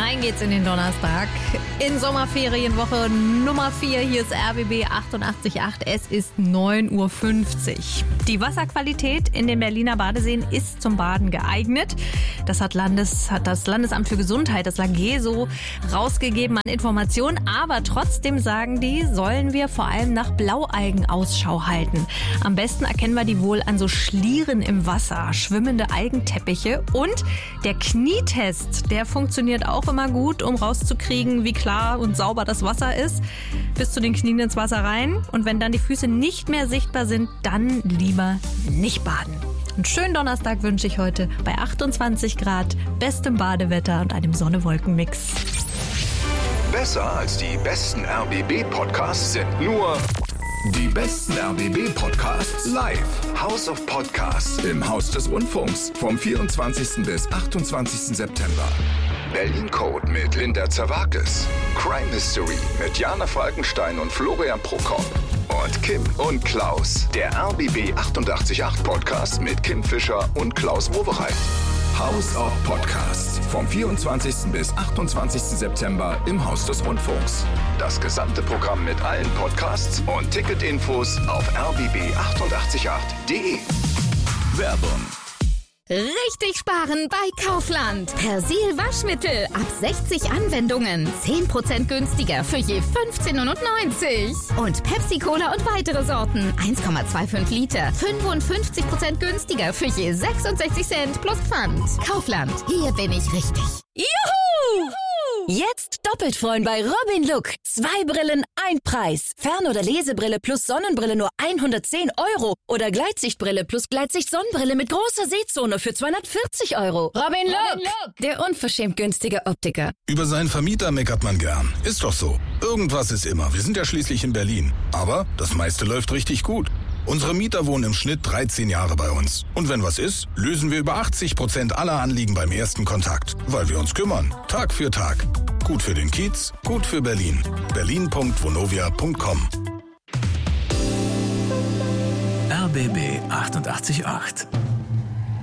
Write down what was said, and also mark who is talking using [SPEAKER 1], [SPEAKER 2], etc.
[SPEAKER 1] Rein geht's in den Donnerstag. In Sommerferienwoche Nummer 4. Hier ist RBB 88.8. Es ist 9.50 Uhr. Die Wasserqualität in den Berliner Badeseen ist zum Baden geeignet. Das hat das Landesamt für Gesundheit, das LAG, so rausgegeben an Informationen. Aber trotzdem sagen die, sollen wir vor allem nach Blaualgen Ausschau halten. Am besten erkennen wir die wohl an so Schlieren im Wasser, schwimmende Algenteppiche. Und der Knietest, der funktioniert auch immer gut, um rauszukriegen, wie klar und sauber das Wasser ist. Bis zu den Knien ins Wasser rein. Und wenn dann die Füße nicht mehr sichtbar sind, dann lieber nicht baden. Einen schönen Donnerstag wünsche ich heute bei 28 Grad, bestem Badewetter und einem Sonne-Wolken-Mix.
[SPEAKER 2] Besser als die besten RBB-Podcasts sind nur die besten RBB-Podcasts live. House of Podcasts im Haus des Rundfunks vom 24. bis 28. September. Berlin Code mit Linda Zerwakis. Crime History mit Jana Falkenstein und Florian Prokop. Und Kim und Klaus. Der RBB 88.8 Podcast mit Kim Fischer und Klaus Wowereit. House of Podcasts vom 24. bis 28. September im Haus des Rundfunks. Das gesamte Programm mit allen Podcasts und Ticketinfos auf rbb888.de. Werbung.
[SPEAKER 3] Richtig sparen bei Kaufland. Persil Waschmittel ab 60 Anwendungen. 10% günstiger für je 15,99 €. Und Pepsi Cola und weitere Sorten. 1,25 Liter. 55% günstiger für je 66 Cent plus Pfand. Kaufland. Hier bin ich richtig.
[SPEAKER 4] Juhu! Jetzt doppelt freuen bei Robin Look. 2 Brillen, ein Preis. Fern- oder Lesebrille plus Sonnenbrille nur 110 € oder Gleitsichtbrille plus Gleitsicht-Sonnenbrille mit großer Sehzone für 240 €. Robin Look, der unverschämt günstige Optiker.
[SPEAKER 5] Über seinen Vermieter meckert man gern. Ist doch so. Irgendwas ist immer. Wir sind ja schließlich in Berlin. Aber das meiste läuft richtig gut. Unsere Mieter wohnen im Schnitt 13 Jahre bei uns. Und wenn was ist, lösen wir über 80% aller Anliegen beim ersten Kontakt. Weil wir uns kümmern. Tag für Tag. Gut für den Kiez, gut für Berlin. berlin.vonovia.com.
[SPEAKER 6] RBB 88.8